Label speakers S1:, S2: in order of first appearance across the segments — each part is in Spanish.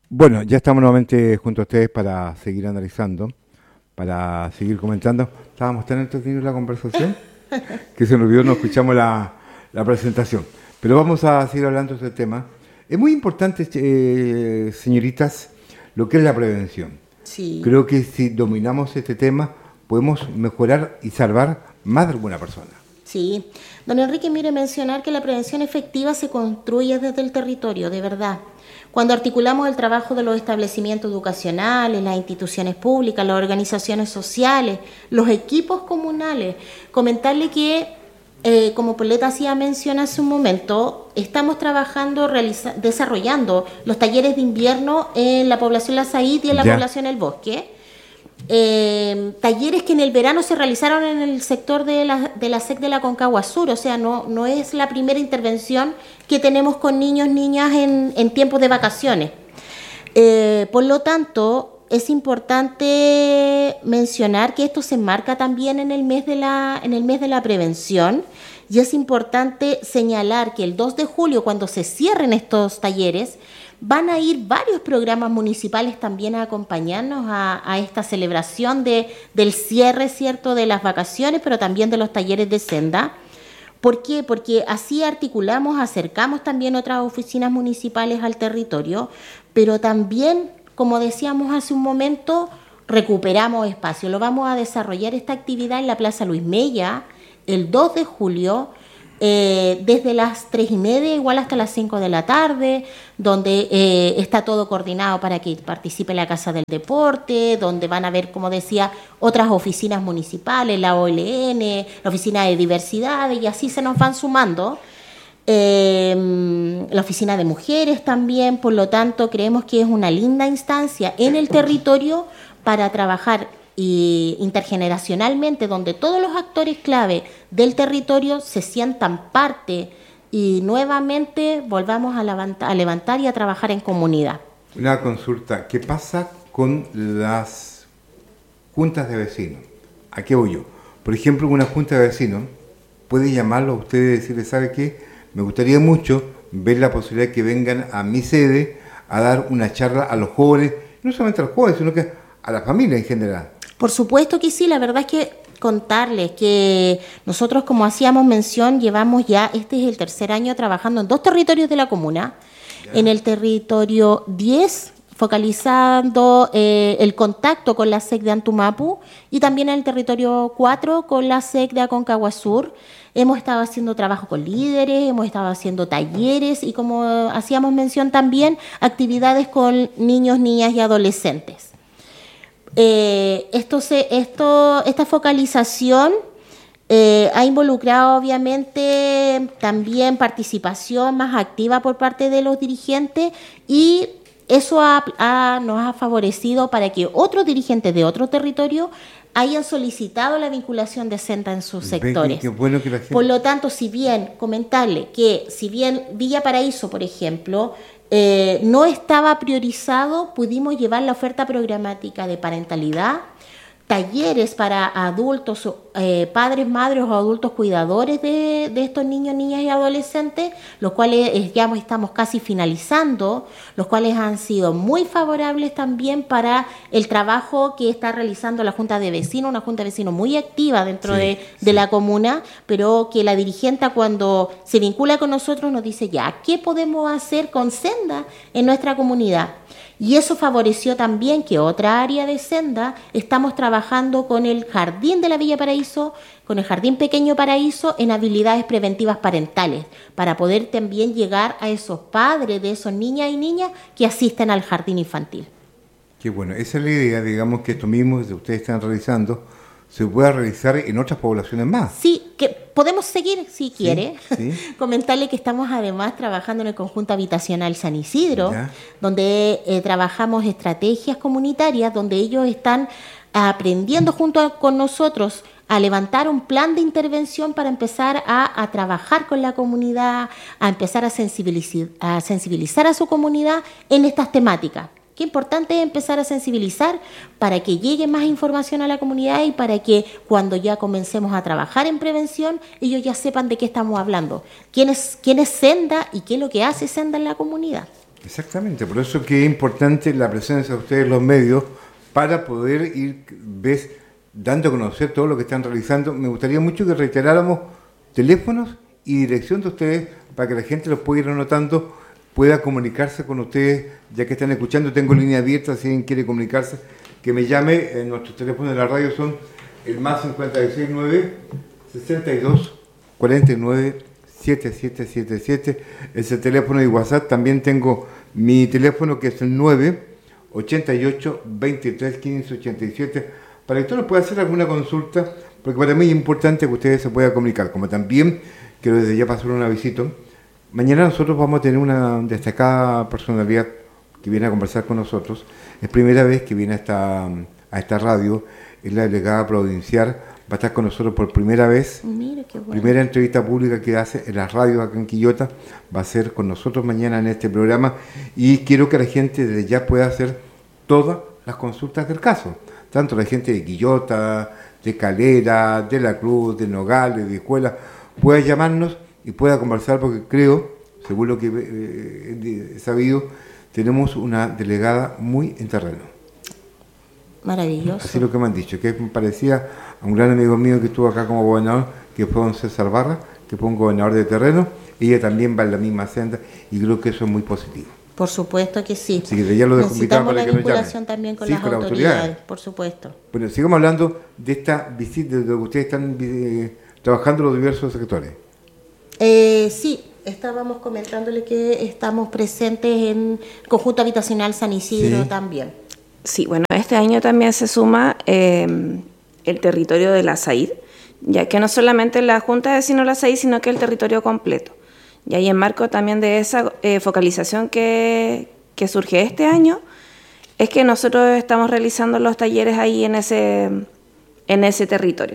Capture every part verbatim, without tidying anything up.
S1: Bueno, ya estamos nuevamente junto a ustedes para seguir analizando, para seguir comentando. Estábamos tan entretenidos en la conversación que se nos olvidó, no escuchamos la, la presentación. Pero vamos a seguir hablando de este tema. Es muy importante, eh, señoritas, lo que es la prevención.
S2: Sí.
S1: Creo que si dominamos este tema, podemos mejorar y salvar más de alguna persona.
S2: Sí. Don Enrique, mire, mencionar que la prevención efectiva se construye desde el territorio, de verdad. Cuando articulamos el trabajo de los establecimientos educacionales, las instituciones públicas, las organizaciones sociales, los equipos comunales, comentarle que, eh, como Pauleta hacía mención hace un momento, estamos trabajando, realiza- desarrollando los talleres de invierno en la población La Saíd y en la
S1: Ya.
S2: población El Bosque. Eh, talleres que en el verano se realizaron en el sector de la, de la S E C de la Aconcagua Sur, o sea, no, no es la primera intervención que tenemos con niños, niñas en, en tiempos de vacaciones. Eh, por lo tanto, es importante mencionar que esto se enmarca también en el mes de la, en el mes de la prevención, y es importante señalar que el dos de julio, cuando se cierren estos talleres, van a ir varios programas municipales también a acompañarnos a, a esta celebración de, del cierre, ¿cierto?, de las vacaciones, pero también de los talleres de senda. ¿Por qué? Porque así articulamos, acercamos también otras oficinas municipales al territorio, pero también, como decíamos hace un momento, recuperamos espacio. Lo vamos a desarrollar esta actividad en la Plaza Luis Mella el dos de julio, Eh, desde las tres y media igual hasta las cinco de la tarde, donde eh, está todo coordinado para que participe la Casa del Deporte, donde van a ver, como decía, otras oficinas municipales, la O L N, la Oficina de Diversidad, y así se nos van sumando. Eh, la Oficina de Mujeres también, por lo tanto, creemos que es una linda instancia en el territorio para trabajar y intergeneracionalmente, donde todos los actores clave del territorio se sientan parte y nuevamente volvamos a levantar, a levantar y a trabajar en comunidad.
S1: Una consulta, ¿qué pasa con las juntas de vecinos? ¿A qué voy yo? Por ejemplo, una junta de vecinos puede llamarlo a ustedes y decirle, ¿sabe qué? Me gustaría mucho ver la posibilidad de que vengan a mi sede a dar una charla a los jóvenes, no solamente a los jóvenes, sino que a la familia en general.
S2: Por supuesto que sí, la verdad es que contarles que nosotros, como hacíamos mención, llevamos ya, este es el tercer año trabajando en dos territorios de la comuna. Ya. En el territorio diez, focalizando eh, el contacto con la S E C de Antumapu, y también en el territorio cuatro con la S E C de Aconcagua Sur. Hemos estado haciendo trabajo con líderes, hemos estado haciendo talleres y, como hacíamos mención también, actividades con niños, niñas y adolescentes. Eh, esto se, esto, esta focalización eh, ha involucrado obviamente también participación más activa por parte de los dirigentes, y eso ha, ha, nos ha favorecido para que otros dirigentes de otro territorio hayan solicitado la vinculación de senda en sus sectores.
S1: Qué bueno que la gente...
S2: Por lo tanto, si bien, comentarle que si bien Villa Paraíso, por ejemplo, Eh, no estaba priorizado, pudimos llevar la oferta programática de parentalidad, talleres para adultos, eh, padres, madres o adultos cuidadores de, de estos niños, niñas y adolescentes, los cuales eh, ya estamos casi finalizando, los cuales han sido muy favorables también para el trabajo que está realizando la Junta de Vecinos, una Junta de Vecinos muy activa dentro sí, de, de sí. la comuna, pero que la dirigente, cuando se vincula con nosotros, nos dice ya, ¿qué podemos hacer con senda en nuestra comunidad? Y eso favoreció también que otra área de senda, estamos trabajando con el Jardín de la Villa Paraíso, con el Jardín Pequeño Paraíso, en habilidades preventivas parentales, para poder también llegar a esos padres de esos niñas y niñas que asisten al jardín infantil.
S1: Qué bueno, esa es la idea, digamos, que esto mismo que ustedes están realizando se pueda realizar en otras poblaciones más.
S2: Sí, que podemos seguir si quiere.
S1: Sí, sí.
S2: Comentarle que estamos además trabajando en el conjunto habitacional San Isidro,
S1: ya.
S2: donde eh, trabajamos estrategias comunitarias, donde ellos están aprendiendo junto a, con nosotros a levantar un plan de intervención para empezar a, a trabajar con la comunidad, a empezar a sensibilizar, a sensibilizar a su comunidad en estas temáticas. Qué importante es empezar a sensibilizar para que llegue más información a la comunidad y para que cuando ya comencemos a trabajar en prevención, ellos ya sepan de qué estamos hablando, quién es, quién es Senda y qué es lo que hace Senda en la comunidad.
S1: Exactamente, por eso que es importante la presencia de ustedes en los medios para poder ir, ves, dando a conocer todo lo que están realizando. Me gustaría mucho que reiteráramos teléfonos y dirección de ustedes para que la gente los pueda ir anotando, pueda comunicarse con ustedes, ya que están escuchando. Tengo línea abierta, si alguien quiere comunicarse, que me llame. Eh, nuestros teléfonos de la radio son el más cincuenta y seis nueve, sesenta y dos, cuarenta y nueve, setenta y siete setenta y siete. Ese teléfono de WhatsApp. También tengo mi teléfono, que es el nueve ochenta y ocho, veintitrés, quince, ochenta y siete, para que todos puedan hacer alguna consulta, porque para mí es importante que ustedes se puedan comunicar. Como también quiero desde ya pasar un avisito. Mañana nosotros vamos a tener una destacada personalidad que viene a conversar con nosotros. Es primera vez que viene a esta, a esta radio, es la delegada provincial, va a estar con nosotros por primera vez.
S2: Mira qué bueno.
S1: Primera entrevista pública que hace en la radio acá en Quillota, va a ser con nosotros mañana en este programa, y quiero que la gente desde ya pueda hacer todas las consultas del caso, tanto la gente de Quillota, de Calera, de La Cruz, de Nogales, de Escuela, pueda llamarnos y pueda conversar, porque creo, según lo que eh, he sabido, tenemos una delegada muy en terreno.
S2: Maravilloso.
S1: Así es lo que me han dicho, que me parecía a un gran amigo mío que estuvo acá como gobernador, que fue don César Barra, que fue un gobernador de terreno. Ella también va en la misma senda y creo que eso es muy positivo.
S2: Por supuesto que sí.
S1: Así que ya lo dejo invitado para que nos llame.
S2: Necesitamos la vinculación también con
S1: sí,
S2: las
S1: con
S2: autoridades,
S1: autoridades,
S2: por supuesto.
S1: Bueno, sigamos hablando de esta visita, de lo que ustedes están eh, trabajando en los diversos sectores.
S2: Eh, sí, estábamos comentándole que estamos presentes en Conjunto Habitacional San Isidro sí. también.
S3: Sí, bueno, este año también se suma eh, el territorio de la S A I D, ya que no solamente la Junta de Vecinos de la S A I D, sino que el territorio completo. Y ahí en marco también de esa eh, focalización que, que surge este año, es que nosotros estamos realizando los talleres ahí en ese, en ese territorio.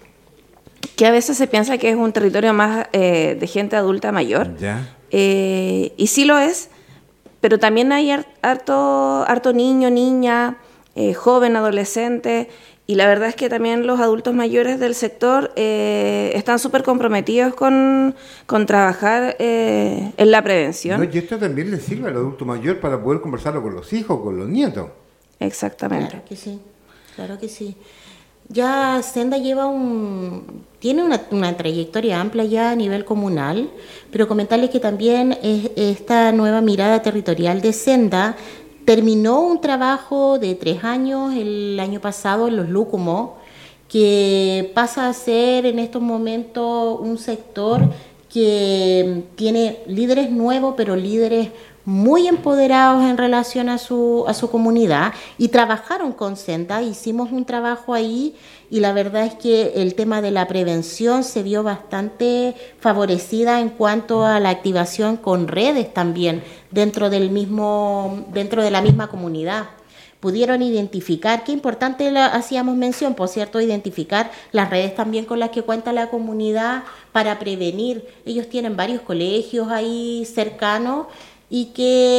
S3: Que a veces se piensa que es un territorio más eh, de gente adulta mayor,
S1: ¿Ya?
S3: Eh, y sí lo es, pero también hay harto, harto niño, niña, eh, joven, adolescente, y la verdad es que también los adultos mayores del sector eh, están súper comprometidos con, con trabajar eh, en la prevención.
S1: No, y esto también le sirve al adulto mayor para poder conversarlo con los hijos, con los nietos.
S3: Exactamente.
S2: Claro que sí, claro que sí. Ya Senda lleva un tiene una, una trayectoria amplia ya a nivel comunal, pero comentarles que también es, esta nueva mirada territorial de Senda terminó un trabajo de tres años el año pasado en los Lúcumos, que pasa a ser en estos momentos un sector que tiene líderes nuevos, pero líderes muy empoderados en relación a su, a su comunidad, y trabajaron con Senda, hicimos un trabajo ahí, y la verdad es que el tema de la prevención se vio bastante favorecida en cuanto a la activación con redes también dentro del mismo, dentro de la misma comunidad. Pudieron identificar, qué importante la, hacíamos mención, por cierto, identificar las redes también con las que cuenta la comunidad para prevenir. Ellos tienen varios colegios ahí cercanos, y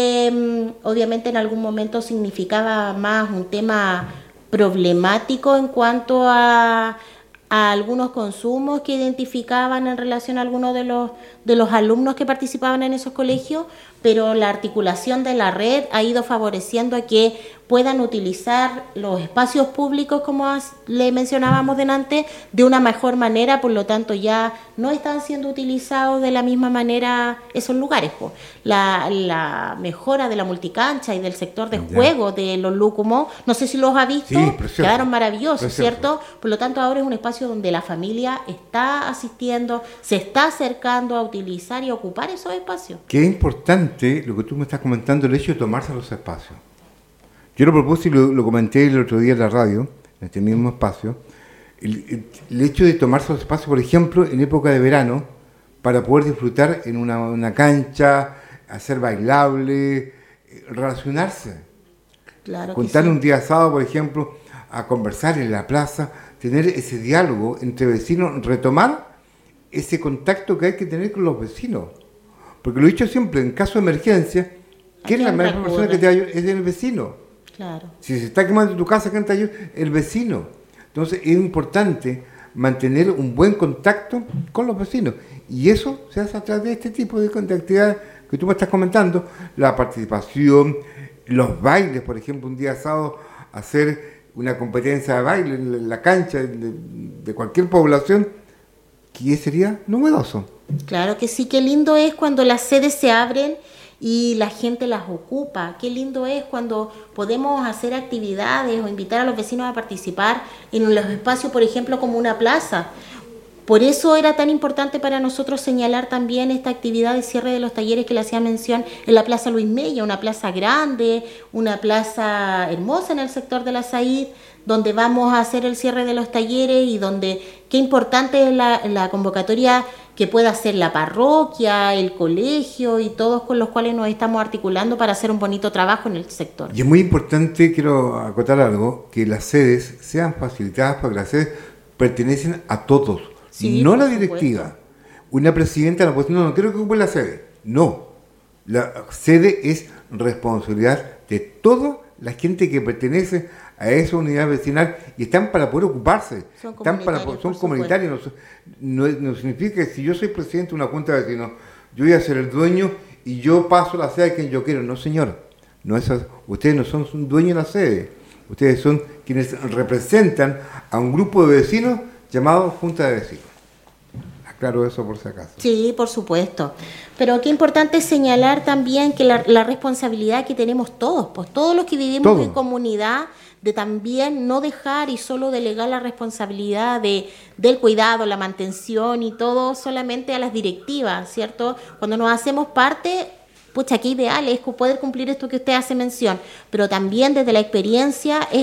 S2: que obviamente en algún momento significaba más un tema problemático en cuanto a, a algunos consumos que identificaban en relación a algunos de los, de los alumnos que participaban en esos colegios, pero la articulación de la red ha ido favoreciendo a que puedan utilizar los espacios públicos, como le mencionábamos delante, de una mejor manera. Por lo tanto, ya no están siendo utilizados de la misma manera esos lugares. Pues. La, la mejora de la multicancha y del sector de juego de los Lúcumos, no sé si los ha visto, sí, quedaron maravillosos, precioso. ¿Cierto? Por lo tanto, ahora es un espacio donde la familia está asistiendo, se está acercando a utilizar y ocupar esos espacios.
S1: Qué importante lo que tú me estás comentando, el hecho de tomarse los espacios. Yo lo propuse y lo, lo comenté el otro día en la radio, en este mismo espacio, el, el, el hecho de tomarse los espacios, por ejemplo, en época de verano, para poder disfrutar en una, una cancha, hacer bailable, relacionarse.
S2: Claro.
S1: Contar
S2: sí.
S1: un día sábado, por ejemplo, a conversar en la plaza, tener ese diálogo entre vecinos, retomar ese contacto que hay que tener con los vecinos. Porque lo he dicho siempre, en caso de emergencia, ¿quién es la mejor persona que te ayuda? Es el vecino.
S2: Claro.
S1: Si se está quemando tu casa, ¿quién te ayuda? El vecino. Entonces es importante mantener un buen contacto con los vecinos. Y eso se hace a través de este tipo de, de actividades que tú me estás comentando, la participación, los bailes, por ejemplo, un día sábado hacer una competencia de baile en la cancha de, de cualquier población, que sería novedoso.
S2: Claro que sí, qué lindo es cuando las sedes se abren y la gente las ocupa. Qué lindo es cuando podemos hacer actividades o invitar a los vecinos a participar en los espacios, por ejemplo, como una plaza. Por eso era tan importante para nosotros señalar también esta actividad de cierre de los talleres que le hacía mención en la Plaza Luis Mella, una plaza grande, una plaza hermosa en el sector de la Said, donde vamos a hacer el cierre de los talleres y donde qué importante es la, la convocatoria que pueda hacer la parroquia, el colegio y todos con los cuales nos estamos articulando para hacer un bonito trabajo en el sector.
S1: Y es muy importante, quiero acotar algo, que las sedes sean facilitadas porque las sedes pertenecen a todos. Sí, no la directiva. Supuesto. Una presidenta no puede decir, no, no quiero que ocupe la sede. No. La sede es responsabilidad de toda la gente que pertenece a esa unidad vecinal y están para poder ocuparse. Son están para, son comunitarios. No, no, no significa que si yo soy presidente de una junta de vecinos, yo voy a ser el dueño y yo paso la sede a quien yo quiero. No, señor. No es, ustedes no son dueños de la sede. Ustedes son quienes representan a un grupo de vecinos llamado Junta de Vecinos. Aclaro eso por si acaso.
S2: Sí, por supuesto. Pero qué importante señalar también que la, la responsabilidad que tenemos todos, pues todos los que vivimos Todo. en comunidad, de también no dejar y solo delegar la responsabilidad de, del cuidado, la mantención y todo solamente a las directivas, ¿cierto? Cuando nos hacemos parte, pucha, qué ideal es poder cumplir esto que usted hace mención, pero también desde la experiencia es